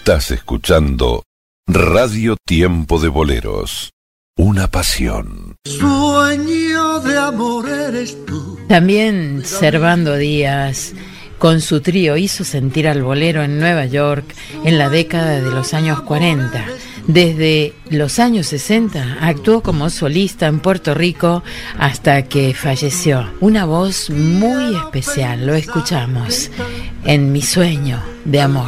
Estás escuchando Radio Tiempo de Boleros, una pasión. Sueño de amor eres tú. También Servando Díaz, con su trío, hizo sentir al bolero en Nueva York en la década de los años 40. Desde los años 60 actuó como solista en Puerto Rico hasta que falleció. Una voz muy especial, lo escuchamos en Mi Sueño de Amor.